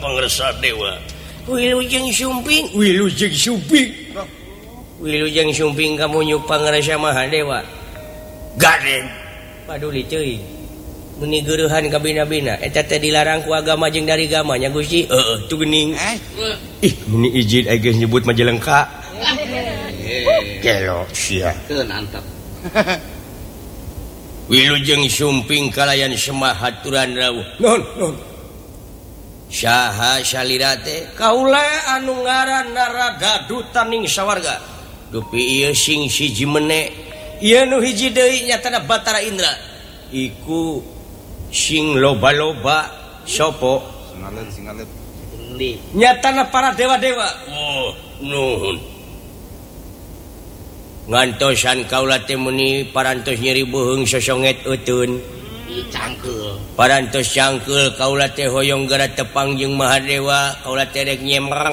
pangresa dewa. Wilujeng Sumping kamu nyuk pangresa Mahadewa. Gaden. Paduli teuing. Muni geuruhan ka bina-bina eta teh dilarang ku agama jeung dari agamanya Gusti. Tu geuning. Ih, muni izin geus nyebut Majalengka. Gelo sia. Keun antep. Wilujeng Sumping kalayan semah haturan rawuh. Non. Saha salira teh? Kaula anu ngaranna Ragadu Taning Sawarga. Dupi ieu sing siji meneh. Ieu nu hiji deui nyatana Batara Indra. Iku sing loba-loba sopo? Singalet. Nyatana para dewa-dewa. Oh, nuhun. Ngantosan kaula teh muni parantos nyeri beuheung sosonget euteun. Cangkeul. Parantos cangkeul kaula teh hoyong gara tepang jeung Mahadewa, kaula teh rek nyemer.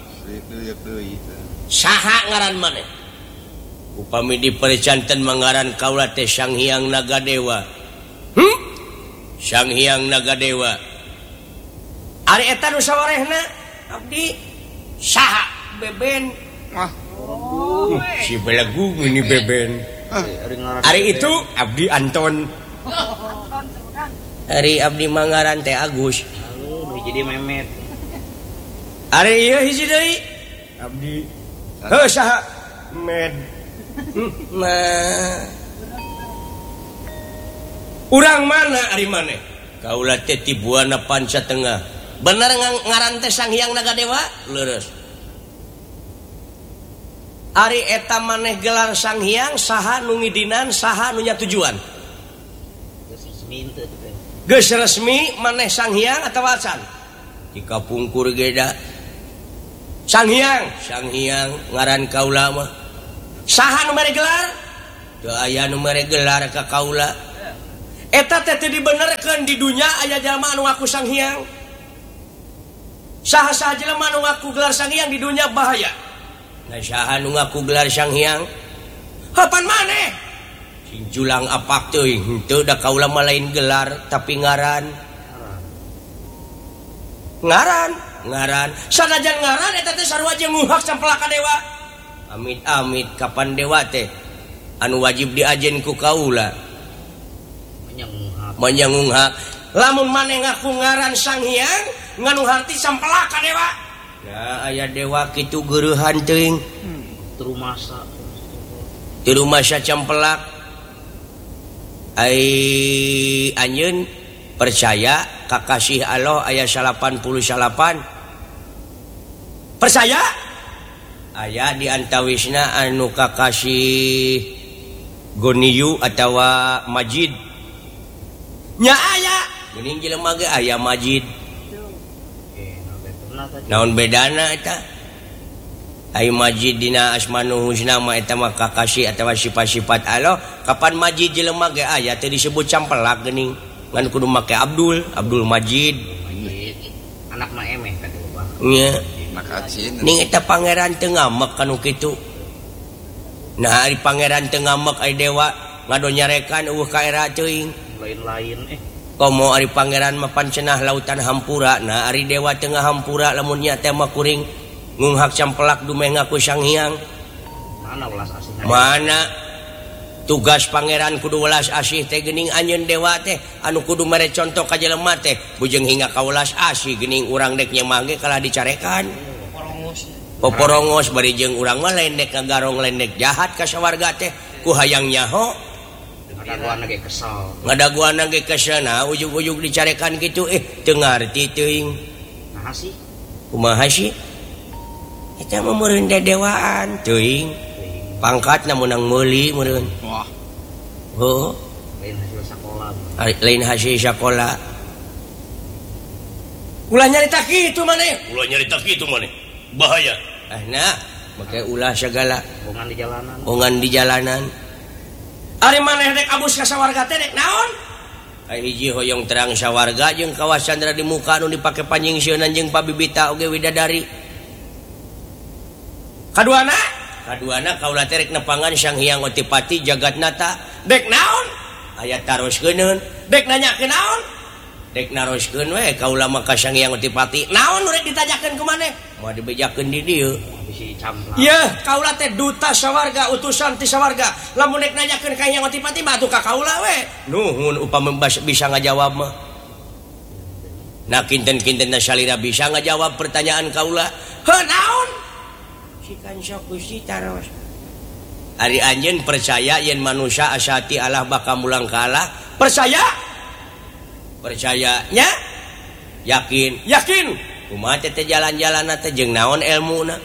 Saha ngaran maneh? Upami dipercanten mangaran kaula teh Sang Hyang Nagadewa. Sang Hyang Nagadewa. Ari eta nu sawarehna abdi saha beben. Si belagu ini beben. Ari itu Abdi Anton. Ari abdi mangaran teh Agus. Jadi memet. Ari ieu hiji deui Abdi. heuh saha Med. urang mana ari maneh? Kaula teh ti Buana Panca Tengah. Bener ngaran teh Sang Hyang Nagadewa? Leres. Ari eta maneh gelar Sang Hyang saha nu ngidinan saha nu nya tujuan? Geus resmi maneh Sang Hyang atawa acan? Jika pungkur geda Sang Hyang ngaran kaula mah. Saha nu mere gelar? Teu aya nu mere gelar ka kaula. Eta teh teu dibenerkeun di dunya aya jalma anu ngaku Sang Hyang. Saha-saha jelema anu ngaku gelar Sang Hyang di dunya bahaya. Nah saha nu ngaku gelar Sang Hyang? Hapan maneh? Sing julang apak teuing henteu da kaula mah lain gelar tapi ngaran. Sanajan ngaran eta teh sarua jeung nguhak sampelaka dewa. Amit kapan dewa teh anu wajib diajen ku kaula? Menyangunghak. Lamun maneh ngaku ngaran Sang Hyang nganu harti sampelaka dewa. Nah aya dewa kitu geuruhan teuing. Terumasa campelak. Ai anjeun percaya kakasih Allah aya 88. Percaya? Aya di antawisna anu kakasih Goniyu atawa Majid. Nya aya. Geuning jelema ge aya Majid. Naon bedana eta? Ai Majid dina Asmaul Husna mah eta mah kakasih atawa sifat-sifat Allah. Kapan Majid jelema ge aya teu disebut campelak geuning. Ngan kudu make Abdul Majid. Anak mah emeh ka dewa. Nya. Ning eta pangeran teu ngamek kanu kitu. Nah ari pangeran teu ngamek ai dewa ngado nyarekan eueuh ka era teuing. Lain-lain Komo ari pangeran mah pancenah lautan hampura. Nah ari dewa tengah hampura lamun nya teh mah kuring ngunghak campelak dumeh ngaku Sang Hyang. Mana welas asih? Mana tugas pangeran kudu welas asih teh geuning anjeun dewa teh anu kudu mere contoh ka jelema teh bujeng hinga ka welas asih geuning urang dek nya mangge kalah dicarekan. Poporongos bari jeung urang mah lain dek ngagarong lain dek jahat ka sawarga teh ku hayang nyaho. Ngadaguana ge kesel nah ujug-ujug dicarekan kitu teu ngarti teuing. Kumaha sih? Eta mah meureun dedewaan teuing. Pangkatna meunang meuli meureun. Wah. Heuh. Lain hasil sakola. Ulah nyarita kitu maneh. Bahaya. Nah, make ulah sagala. Bongan di jalanan. Ari maneh rek abus ka sawarga teh rek naon? Ai hiji hoyong terang sawarga jeung kawasan di muka anu dipake panyingsieun jeung pabibita oge widadari. Kaduana kaula teh rek nepangan Sang Hyang Otipati Jagatnata. Dek naon? Aya taroskeun. Dek nanyakeun naon? dek naroskeun we kaula maka Sang Hyang Adipati naon rek ditajakeun ku maneh moal dibejakeun di dieu bisi campur ya kaula teh duta sawarga utusan ti sawarga lamun dek nanyakeun ka Hyang Adipati mah atuh ka kaula we nuhun upami bisa ngajawab mah nah kinten-kintenna salira bisa ngajawab pertanyaan kaula heuh naon sikan sok Gusti taros ari anjeun percaya yen manusia asati Allah bakal mulang ka Allah percayanya yakin kumaha teh jalan-jalanna teh jeung naon ilmuna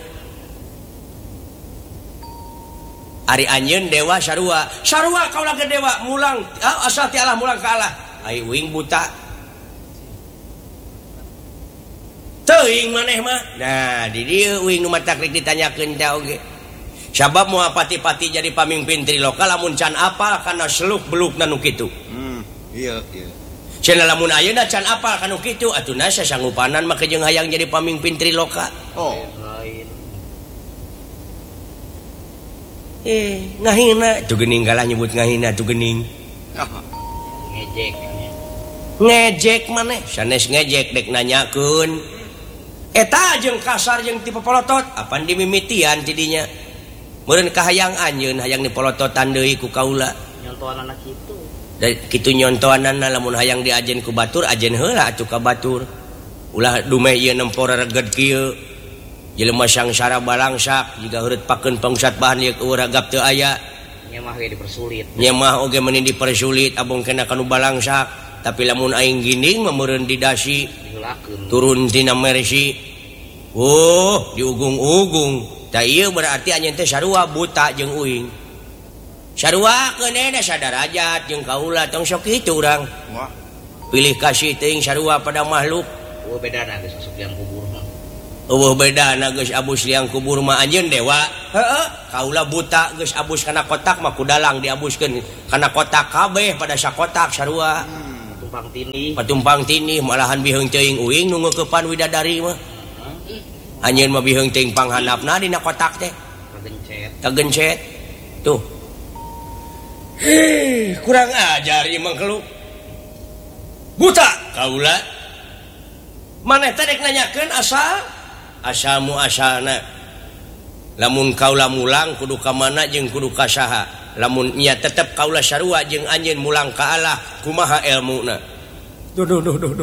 ari anjeun dewa sarua kaula ge dewa mulang asati Allah mulang ka Allah ai uing buta teuing maneh mah nah di dieu uing nu matak rek ditanyakeun teh oge sabab moal pati-pati jadi pamimpin triloka lamun can apal kana seluk-belukna nu kitu iya cenah lamun ayeuna can apal kana kitu atuna sasanggupanan make jeung hayang jadi pamimpin triloka lain ngahina tu geuning kalah nyebut ngahina tu geuning ngejek maneh sanes ngejek dek nanyakeun eta jeung kasar jeung tipe polotot apan dimimitian tidinya meureun kahayang anjeun hayang dipolototan deui ku kaula nyontoanana kitu da kitu nyontoanana lamun hayang diajen ku batur ajen heula atuh ka batur ulah dumeh ieu nempor reged kieu jelema sangsara balangsak jiga heureut pakeun pangsat bahan ieu uragap teu aya nyemah ge dipersulit nyemah oge meuni dipersulit abong kena kanu balangsak tapi lamun aing ginding mah meureun didasi turun tina mersi diugung-ugung da ieu berarti anjeun teh sarua buta jeung uing sarua keun da sadarajat jeung kaula tong sok kitu urang pilih kasih teuing sarua pada makhluk bedana geus asup liang kubur mah bedana geus abus liang kubur mah anjeun dewa heeh kaula buta geus abus kana kotak mah kudalang diabuskeun kana kotak kabeh pada sakotak sarua patumpang tinih malahan biheung teuing uing nu ngeukepan widadari mah anjeun mah biheung teuing panghandapna dina kotak teh kagencet tuh kurang ajar ieu mangkeluk buta kaula maneh teh dek nanyakeun asalmu asalna lamun kaula mulang kudu ka mana jeung kudu ka saha lamun nya tetep kaula sarua jeung anjeun mulang ka Allah kumaha ilmuna duh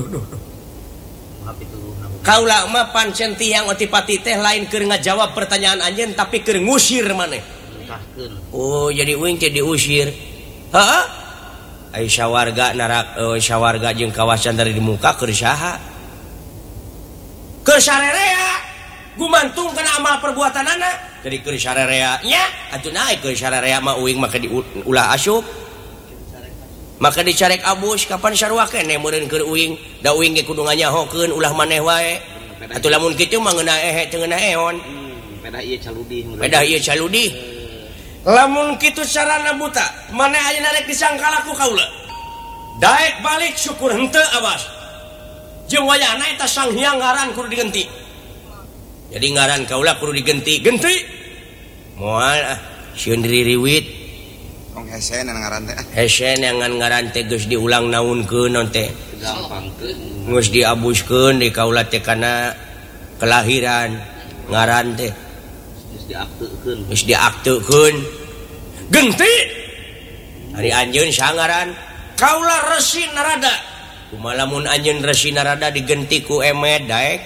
kaula mah pancen Hyang Adipati teh lain keur ngajawab pertanyaan anjeun tapi keur ngusir maneh oh jadi uing teh diusir heeh ai sawarga narak sawarga jeung kawasan dari di muka keur saha keur sarerea gumantung kana amal perbuatanana jadi keur sarerea nya atuh naik keur sarerea mah uing maka diulah asup maka dicarek abus kapan sarua keneh meureun keur uing da uing ge kudu nganyahokeun ulah maneh wae atuh lamun kitu mah ngeunah ehe teu ngeunah eon pedah ieu caludih lamun kitu carana buta maneh ayeuna rek disangkala ku kaula daek balik syukur henteu abas jeung wayahna eta Sang Hyang ngaran kudu digenti jadi ngaran kaula kudu digenti moal sieun ririwit hesen yang ngaran teh hesen yang ngaran teh geus diulang naunkeun non teh geus diabuskeun di kaula teh kana kelahiran ngaran teh geus diakteukeun genti ari anjeun sangaran kaula Resi Narada kumaha lamun anjeun Resi Narada digenti ku emet daek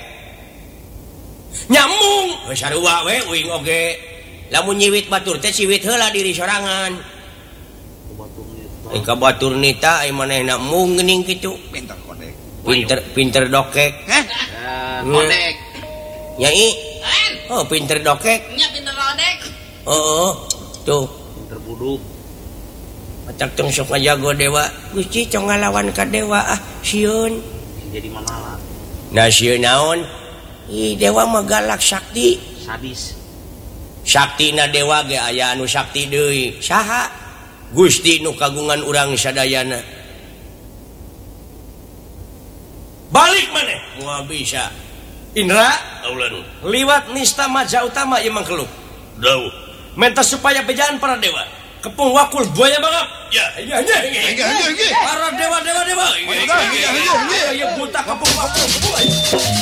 nyambung sarua we uing oge lamun nyiwit batur teh siwit heula diri sorangan ka batur nita ai manehna mung geuning kitu pinter dokek kodek nyai pinter dokek nya pinter rodek tuh pinter buduk matak tong sok ngajago dewa Gusti cong ngalawan ka dewa sieun jadi mamala nah sieun naon dewa mah galak sakti sadis saktina dewa ge aya anu sakti deui saha Gusti nu kagungan urang sadayana balik maneh moal bisa Indra aulan liwat nista maja utama ieu mangkeluk dawuh menta supaya bejaan para dewa kepung wakul buaya bangap. Ya, para dewa. Ya, buta kepung wakul buaya.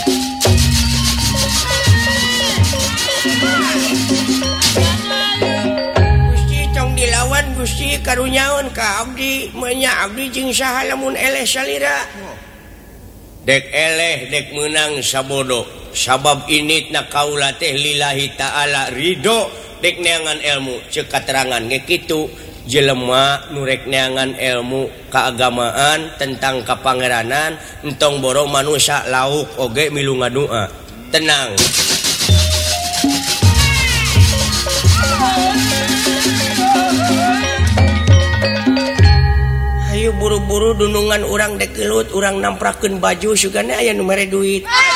Gusti tong dilawan Gusti karunyaun ka abdi menya abdi jeung saha lamun eleh salira. Dek eleh dek menang sabodo sabab initna kaula teh lillahi ta'ala ridho dek neangan ilmu ceuk katerangan ge kitu jelema nu rek neangan ilmu keagamaan tentang kapangeranan entong boro manusia lauk oge milu ngadua tenang. Ayo buru-buru dunungan urang dek gelut urang namprakeun baju sugana aya nu mere duit.